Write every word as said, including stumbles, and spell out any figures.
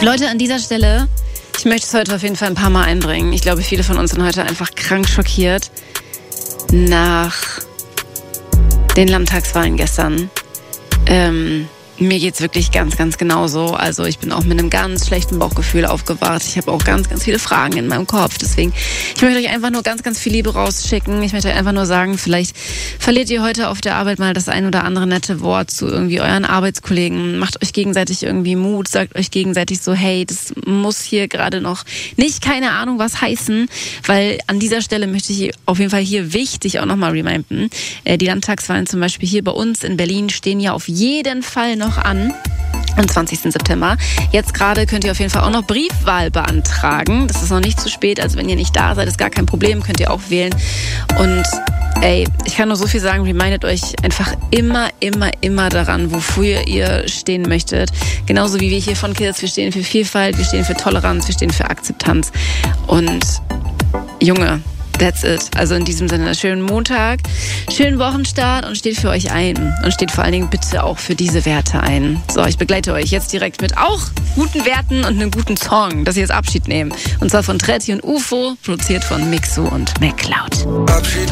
Leute, an dieser Stelle, ich möchte es heute auf jeden Fall ein paar Mal einbringen. Ich glaube, viele von uns sind heute einfach krank schockiert nach den Landtagswahlen gestern. Ähm, mir geht's wirklich ganz, ganz genauso. Also ich bin auch mit einem ganz schlechten Bauchgefühl aufgewacht. Ich habe auch ganz, ganz viele Fragen in meinem Kopf. Deswegen, ich möchte euch einfach nur ganz, ganz viel Liebe rausschicken. Ich möchte euch einfach nur sagen, vielleicht verliert ihr heute auf der Arbeit mal das ein oder andere nette Wort zu irgendwie euren Arbeitskollegen. Macht euch gegenseitig irgendwie Mut, sagt euch gegenseitig so, hey, das muss hier gerade noch nicht keine Ahnung was heißen, weil an dieser Stelle möchte ich auf jeden Fall hier wichtig auch nochmal reminden. Die Landtagswahlen zum Beispiel hier bei uns in Berlin stehen ja auf jeden Fall noch an. Am zwanzigsten September. Jetzt gerade könnt ihr auf jeden Fall auch noch Briefwahl beantragen. Das ist noch nicht zu spät. Also wenn ihr nicht da seid, ist gar kein Problem. Könnt ihr auch wählen. Und ey, ich kann nur so viel sagen. Remindet euch einfach immer, immer, immer daran, wofür ihr stehen möchtet. Genauso wie wir hier von Kids. Wir stehen für Vielfalt, wir stehen für Toleranz, wir stehen für Akzeptanz. Und Junge, that's it. Also in diesem Sinne, schönen Montag, schönen Wochenstart und steht für euch ein. Und steht vor allen Dingen bitte auch für diese Werte ein. So, ich begleite euch jetzt direkt mit auch guten Werten und einem guten Song, dass ihr jetzt Abschied nehmt. Und zwar von Tretti und U F O, produziert von Mixo und MacLeod.